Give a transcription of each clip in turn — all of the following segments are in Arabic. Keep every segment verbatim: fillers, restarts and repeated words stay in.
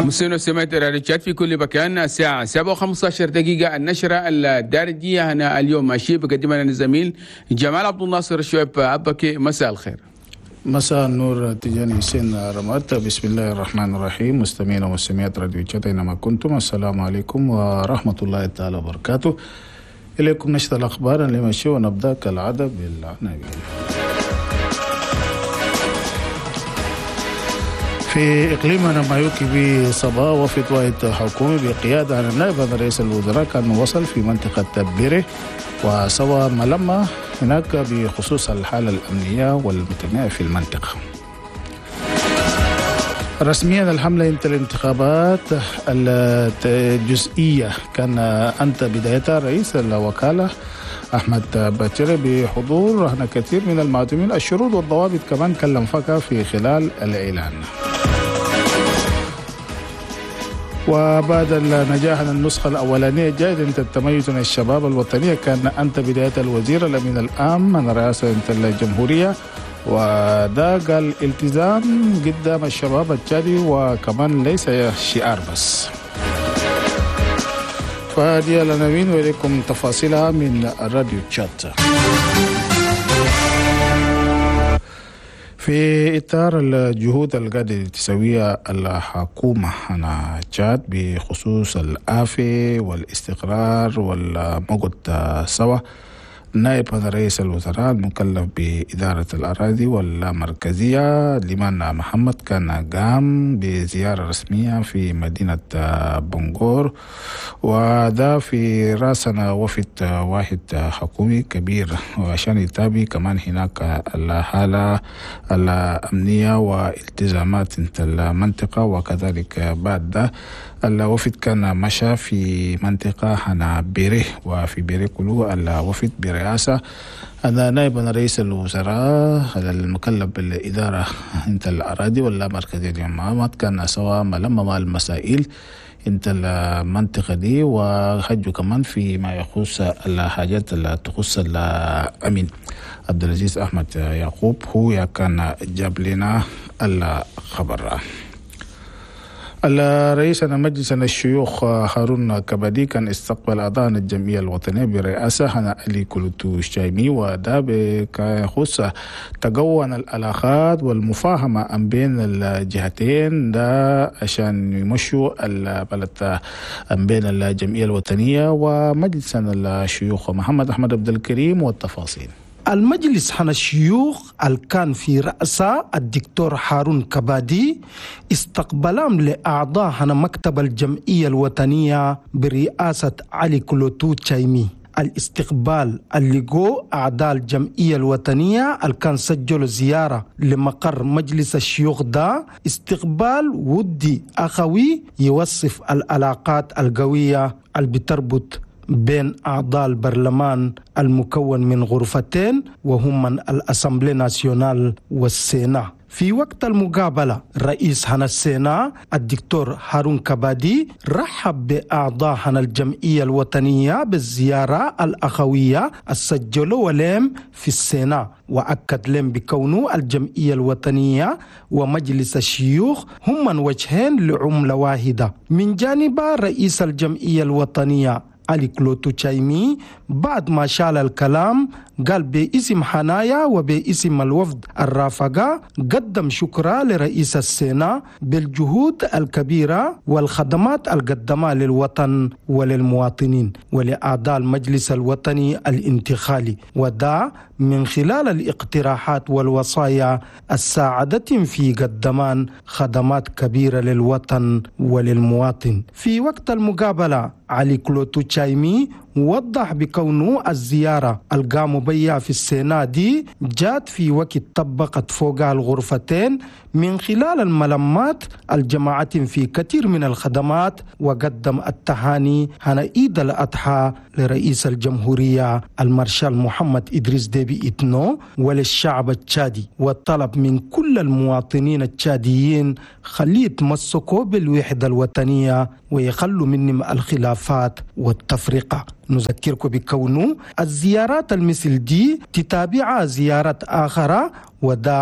مستمعين وسمعت الراديوات في كل مكان. الساعة سبعة وخمسة عشر دقيقة. النشرة الدارجية هنا اليوم ماشي بقدمها لنا الزميل جمال عبد الناصر الشعيب. أبكي مساء الخير. مساء النور تجاني حسين رمات. بسم الله الرحمن الرحيم. مستمعين ومستمعات راديو تشات أينما كنتم، السلام عليكم ورحمة الله تعالى وبركاته. إليكم نشرة الأخبار اللي ماشي، ونبدأ كالعادة بالعناوين. في إقليمنا مايوكي بصبا وفد واحد حكومي بقيادة عن النائب عن رئيس الوزراء كان وصل في منطقة بيري وسوى ملمة هناك بخصوص الحالة الأمنية والمتنوعة في المنطقة. رسميا الحملة انت الانتخابات الجزئية كان أنت بدايتها رئيس الوكالة أحمد باتشيري بحضور هنا كثير من المعتمين. الشروط والضوابط كمان كلم فيها في خلال الإعلان. وبعد النجاح من النسخة الأولانية جائزة التميز من الشباب الوطنية كان أنت بداية الوزير الأمين العام من رئاسة الجمهورية، وده قال التزام قدام الشباب التشادي وكمان ليس شعار بس. فهذه العناوين وإليكم تفاصيلها من الراديو تشات. في إطار الجهود اللي قاعدة تسويها الحكومة هنا تشاد بخصوص الآفة والاستقرار والمقعد سوا، نائب رئيس الوزراء المكلف بإدارة الأراضي واللامركزية ليمان محمد كان قام بزيارة رسمية في مدينة بنغور، وده في راسنا وفد واحد حكومي كبير وعشان يتابع كمان هناك الحالة الأمنية والتزامات المنطقة. وكذلك بعد ده الوفد كان مشى في منطقة هنا بيري، وفي بيري كله الوفد برئاسة أنا نائب رئيس الوزراء المكلف بالإدارة انت الأراضي واللامركزية اليوم كان سوا ملما مع المسائل انت المنطقة دي، وحجوا كمان فيما يخص الحاجات اللي تخص الأمين. عبد العزيز أحمد يعقوب هو كان جاب لنا الخبر. الرئيس مجلس الشيوخ هارون كبادي كان استقبل أعضاء الجمعية الوطنية برئاسة هنا علي كلوتو شايمي، وده بيخص تقوّن العلاقات والمفاهمة بين الجهتين ده عشان يمشوا البلد بين الجمعية الوطنية ومجلس الشيوخ. محمد أحمد عبد الكريم والتفاصيل. المجلس حنا الشيوخ الكان في رأسه الدكتور هارون كبادي استقبلهم لأعضاء حنا مكتب الجمعية الوطنية برئاسة علي كلوتو تشايمي. الاستقبال اللي جو أعضاء الجمعية الوطنية الكان سجلوا زيارة لمقر مجلس الشيوخ ده استقبال ودي أخوي يوصف العلاقات القوية اللي بتربط بين أعضاء البرلمان المكون من غرفتين وهم من الأسمبلي ناسيونال والسينا. في وقت المقابلة رئيس هنا السينا الدكتور هارون كبادي رحب بأعضاء هنا الجمعية الوطنية بالزيارة الأخوية السجلوا ولهم في السينا، وأكد لهم بكونه الجمعية الوطنية ومجلس الشيوخ هم من وجهين لعملة واحدة. من جانب رئيس الجمعية الوطنية علي كلوتو تشايمي بعد ما شال الكلام قال باسم حنايا وباسم الوفد الرافقة قدم شكرا لرئيس السينا بالجهود الكبيرة والخدمات القدمها للوطن وللمواطنين ولأعضاء المجلس الوطني الانتخابي، وده من خلال الاقتراحات والوصايا الساعدتهم في قدمان خدمات كبيرة للوطن وللمواطن. في وقت المقابلة علي كلوتو تشايمي وضح بكونه الزيارة القاموا بيها في السينا دي جات في وقت طبقت فوقها الغرفتين من خلال الملمات الجماعة في كثير من الخدمات، وقدم التهاني هنا عيد الأضحى لرئيس الجمهورية المارشال محمد إدريس ديبي إتنو وللشعب التشادي، والطلب من كل المواطنين التشاديين خليه يتمسكوا بالوحدة الوطنية ويخلوا منهم الخلافات والتفرقة. نذكركم بكونه الزيارات المثل دي تتابع زيارات آخرى، وده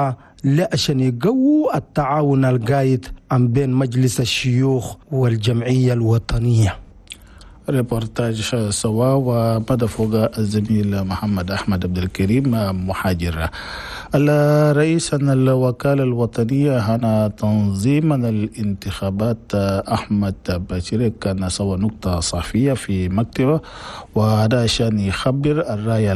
لأشان يقووا التعاون القايد عن بين مجلس الشيوخ والجمعية الوطنية. ريبورتاج سوا ومدى فوق الزميل محمد أحمد عبد الكريم محاجر. الرئيس الوكالة الوطنية هنا تنظيم الانتخابات أحمد بشير كان سوى نقطة صحفية في مكتبه، وهذا عشان يخبر الرأي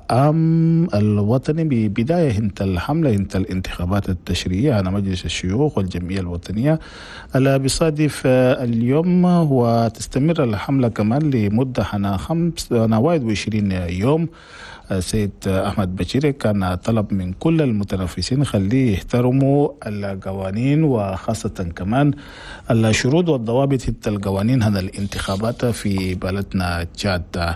العام الوطني ببداية هنت الحملة هنت الانتخابات التشريعية على مجلس الشيوخ والجمعية الوطنية اللي بيصادف اليوم، وتستمر الحملة كمان لمدة حنا خمس واحد وعشرين يوم. السيد أحمد بشير كان طلب من كل المتنافسين خليه يحترموا القوانين، وخاصة كمان الشروط والضوابط حتى القوانين هذا الانتخابات في بلدنا تشاد.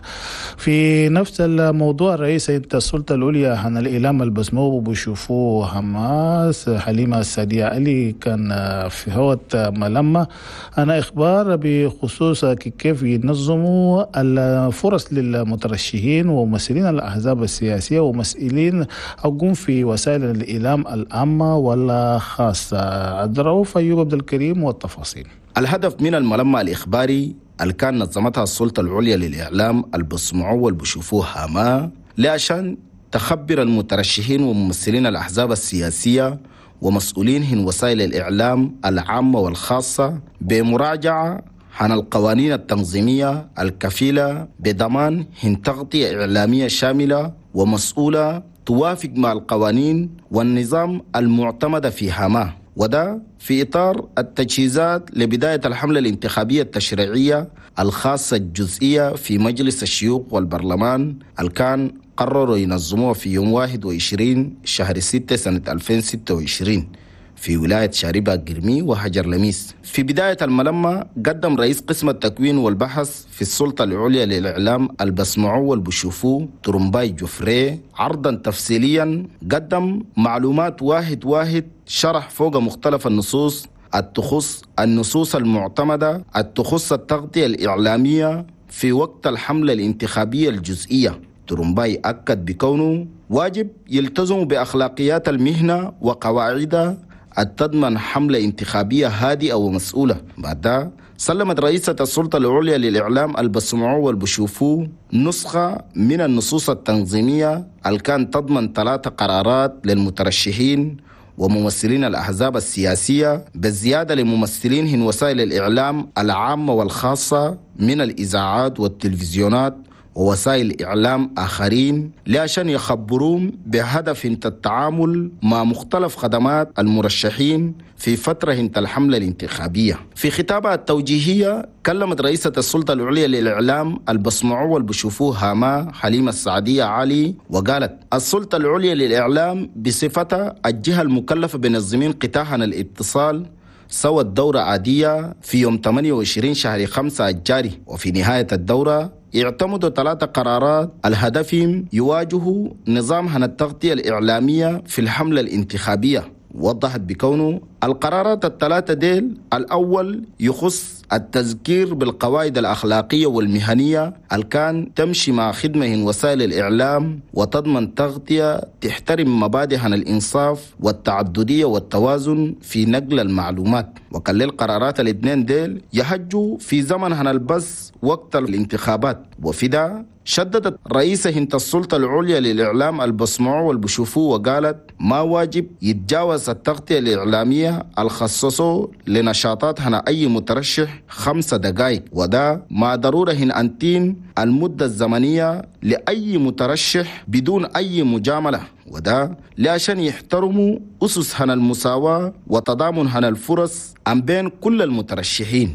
في نفس الموضوع رئيس السلطة العليا عن الإعلام البسمو بيشوفوا حماس حليمة السادية علي كان في هوة ملمة أنا إخبار بخصوص كيف ينظموا الفرص للمترشحين وممثلين الأحزاب السياسية ومسؤولين أقوم في وسائل الإعلام العامة ولا خاصة. الرؤوف أيوب عبد الكريم والتفاصيل. الهدف من الملمة الإخباري اللي كان نظمتها السلطة العليا للإعلام اللي بسمعوه واللي بيشوفوه هما لعشان تخبر المترشحين وممثلين الأحزاب السياسية ومسؤولين وسائل الإعلام العامة والخاصة بمراجعة عن القوانين التنظيمية الكفيلة بضمان هن تغطية إعلامية شاملة ومسؤولة توافق مع القوانين والنظام المعتمد في هاماه، وده في إطار التجهيزات لبداية الحملة الانتخابية التشريعية الخاصة الجزئية في مجلس الشيوخ والبرلمان اللي كان قرروا ينظموها في يوم واحد وعشرين شهر ستة سنة ألفين وستة وعشرين في ولاية شاربة قرمي وحجر لميس. في بداية الملمة قدم رئيس قسم التكوين والبحث في السلطة العليا للإعلام البسمعوه والبشوفوه ترمباي جفري عرضا تفصيليا قدم معلومات واحد واحد شرح فوق مختلف النصوص التخص النصوص المعتمدة التخص التغطية الإعلامية في وقت الحملة الانتخابية الجزئية. ترمباي أكد بكونه واجب يلتزم بأخلاقيات المهنة وقواعدها التضمن حملة انتخابية هادئة ومسؤولة. بعدها سلمت رئيسة السلطة العليا للإعلام البسمعوه والبشوفوه نسخة من النصوص التنظيمية اللي كان تضمن ثلاثة قرارات للمترشحين وممثلين الأحزاب السياسية بالزيادة لممثلين هن وسائل الإعلام العامة والخاصة من الإذاعات والتلفزيونات ووسائل إعلام آخرين لعشان يخبرون بهدف انت التعامل مع مختلف خدمات المرشحين في فترة انت الحملة الانتخابية. في خطابها التوجيهية كلمت رئيسة السلطة العليا للإعلام البسمعوه والبشوفوه هاما حليمة السعدية علي وقالت السلطة العليا للإعلام بصفتها الجهة المكلفة بنظمين قطاعها الاتصال سوت دورة عادية في يوم ثمانية وعشرين شهر خمسة الجاري، وفي نهاية الدورة يعتمدوا ثلاثة قرارات الهدفهم يواجهوا نظام التغطية الإعلامية في الحملة الانتخابية. وضحت بكونه القرارات الثلاثة ديل الأول يخص التذكير بالقواعد الأخلاقية والمهنية اللي كان تمشي مع خدمة وسائل الإعلام وتضمن تغطية تحترم مبادئ الإنصاف والتعددية والتوازن في نقل المعلومات. وكان للقرارات الاثنين ديل يحجوا في زمن البث وقت الانتخابات. وفي ده شددت رئيسة هنت السلطة العليا للإعلام البسمعوه والبشوفوه وقالت ما واجب يتجاوز التغطية الإعلامية الخصصه لنشاطات هنا أي مترشح خمسة دقائق، وده ما ضرورة هن أنتين المدة الزمنية لأي مترشح بدون أي مجاملة، وده لعشان يحترموا أسس هنا المساواة وتضامن هنا الفرص عن بين كل المترشحين.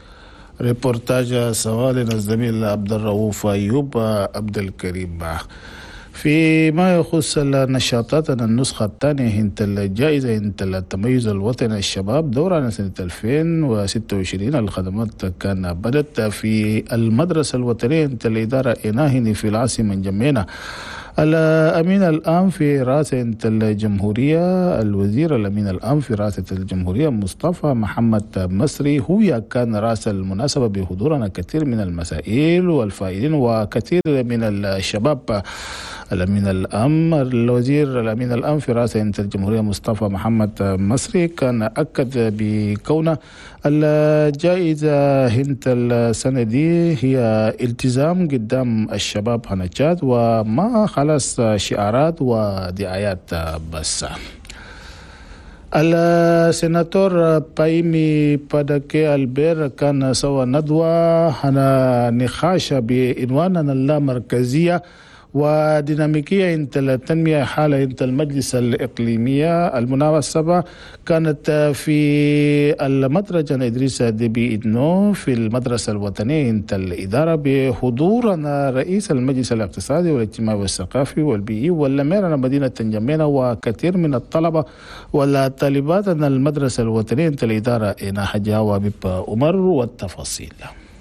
ريبورتاج سوالنا الزميل عبد الرؤوف أيوب عبد الكريم. فيما يخص النشاطات النسخة الثانية هنت الجائزة هنت التميز الوطني الشباب دورة سنة ألفين وستة وعشرين. الخدمات كان بدت في المدرسة الوطنية هنت الإدارة إناهني في العاصمة جمينة. الأمين العام في رئاسة الجمهورية الوزير الأمين العام في رئاسة الجمهورية مصطفى محمد مصري هو كان رأس المناسبة بحضورنا كثير من المسائل والفائدين وكثير من الشباب. الأمين العام الوزير الأمين العام في رئاسة الجمهورية مصطفى محمد مصري كان أكد بكون الجائزة هند السنة دي هي التزام قدام الشباب هنجات وما خلص شعارات ودعايات بس. السيناتور بايمي باداكي البير كان سوى ندوة هنا نقاش بعنوان اللامركزية وديناميكية انت التنمية حالة انت المجلس الإقليمية. المناسبة كانت في المدرسة إدريس ديبي إدنو في المدرسة الوطنية انت الإدارة بحضورنا رئيس المجلس الاقتصادي والاجتماعي والثقافي والبيئي والأمير مدينة تنجمينا وكثير من الطلبة والطالبات من المدرسة الوطنية انت الإدارة إنا حجا وبيب عمر والتفاصيل.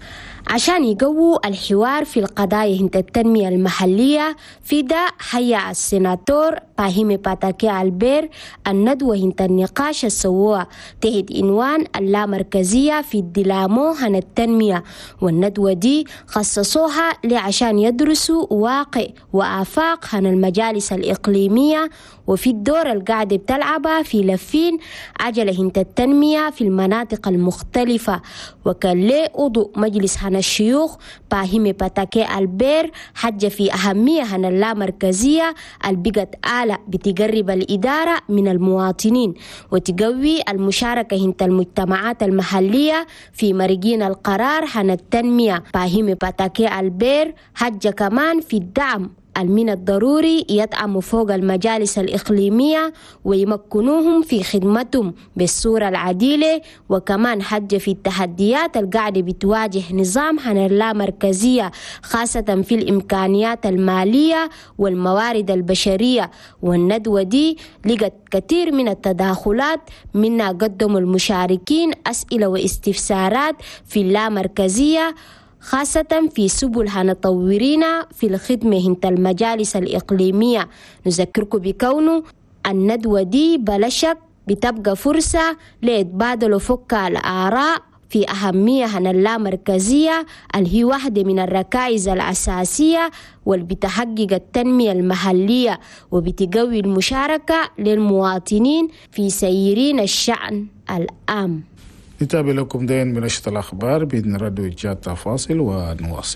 عشان يقووا الحوار في القضايا هند التنمية المحلية في ده هيا السيناتور باهيمي باتاكي البير الندوة هند النقاش السووة تحت عنوان اللامركزية في الدلامو هن التنمية. والندوة دي خصصوها لعشان يدرسوا واقع وآفاق هن المجالس الإقليمية وفي الدور القاعدة بتلعبها في لفين عجلة هند التنمية في المناطق المختلفة. وكان ليه عضو مجلس هن الشيوخ باهيمي باتاكي البير حج في أهمية هن اللامركزية البقت آلة بتقرب الإدارة من المواطنين وتقوي المشاركة هند المجتمعات المحلية في مرقين القرار هن التنمية. باهيمي باتاكي البير حج كمان في الدعم من الضروري يدعموا فوق المجالس الإقليمية ويمكنوهم في خدمتهم بالصورة العديلة. وكمان حج في التحديات القاعدة بتواجه نظام هن اللامركزية خاصة في الإمكانيات المالية والموارد البشرية. والندوة دي لقت كثير من التداخلات منها قدموا المشاركين أسئلة واستفسارات في اللامركزية خاصة في سبل هنطورين في الخدمة هنت المجالس الإقليمية. نذكركم بكونه الندوة دي بلا شك بتبقى فرصة ليتبادلوا فك الآراء في أهمية هن اللامركزية اللي هي واحدة من الركائز الأساسية واللي بتحقق التنمية المحلية وبتقوي المشاركة للمواطنين في سيرين الشأن العام. نتابع لكم دين من نشرة الأخبار بإذن ردو إيجاد تفاصيل ونواصل.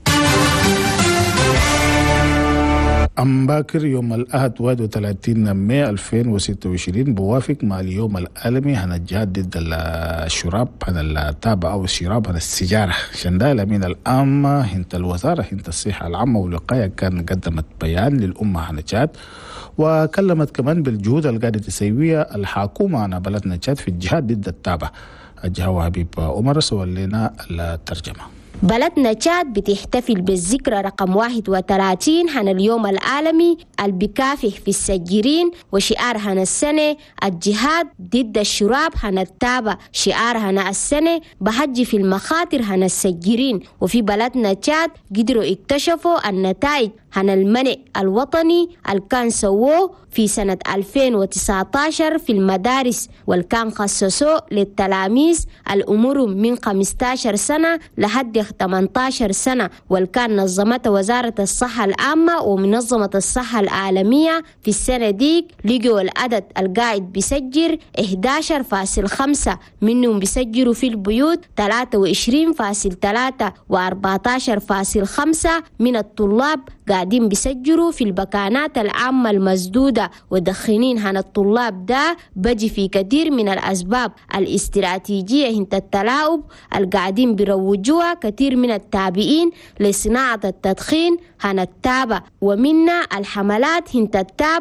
أم باكر يوم الأحد واحد وثلاثين مايو ألفين وستة وعشرين بوافق مع اليوم العالمي عن الجهاد ضد الشراب عن التابع أو الشراب عن السيجارة. شنداء الأمين العام هنت الوزارة هنت الصحة العامة والوقاية كان قدمت بيان للأمة عن الجهاد وكلمت كمان بالجهود اللي قاعدة تسويها الحكومة عن بلدنا الجهاد في الجهاد ضد التابع. الجهة حبيب عمر سوى لنا الترجمة. بلدنا تشاد بتحتفل بالذكرى رقم واحد وثلاثين عن اليوم العالمي البكافح في السجيرين وشعار هنا السنة الجهاد ضد الشراب هنا التابع. شعار هنا السنة بحج في المخاطر هنا السجيرين. وفي بلدنا تشاد قدروا اكتشفوا النتائج هنا المنع الوطني الكان سووه في سنة ألفين وتسعة عشر في المدارس والكان خصصوه للتلاميذ الأمور من خمسة عشر سنة لحد ثمانية عشر سنة والكان نظمت وزارة الصحة العامة ومنظمة الصحة العالمية. في السنة ديك لقوا العدد القاعد بيسجر إحدى عشر فاصلة خمسة منهم بيسجروا في البيوت ثلاثة وعشرين فاصلة ثلاثة وأربعة عشر فاصلة خمسة من الطلاب قاعدين بيسجروا في البكانات العامة المسدودة. ودخنين هن الطلاب ده بجي في كثير من الأسباب الاستراتيجية هنت التلاعب القاعدين بيروجوها كثير من التابعين لصناعة التدخين هن التابع ومنها الحملات هنت التابع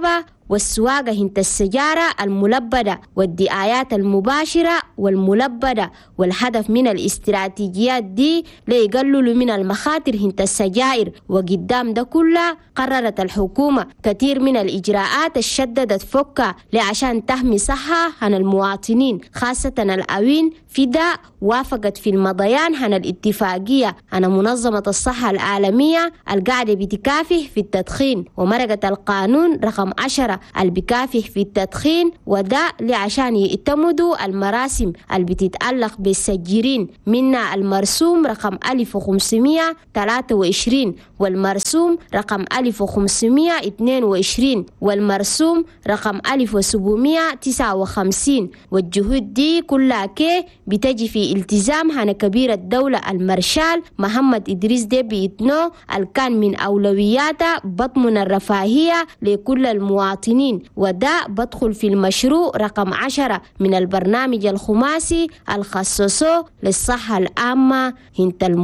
والسواقة هنت السجارة الملبدة والدعايات المباشرة والملبدة. والهدف من الاستراتيجيات دي ليقللوا من المخاطر هنت السجائر. وقدام ده كله قررت الحكومة كثير من الإجراءات الشددت فكها لعشان تحمي صحة عن المواطنين، خاصة الأوين في ده وافقت في المضيان عن الاتفاقية عن منظمة الصحة العالمية القاعدة بتكافح في التدخين، ومرقت القانون رقم عشرة البكافح في التدخين، وده لعشان يتمدوا المراسم اللي بتتعلق بالسجيرين، منها المرسوم رقم ألف وخمسمية وثلاثة وعشرين والمرسوم رقم ألف وخمسمية واثنين وعشرين والمرسوم رقم ألف وسبعمية وتسعة وخمسين. والجهود دي كلها كي بتجي في التزام عن كبير الدولة المارشال محمد إدريس ديبي إتنو اللي كان من أولوياته بضمن الرفاهية لكل المواطنين، وده بدخل في المشروع رقم عشرة من البرنامج الخماسي الخصصه للصحة العامة هنت الم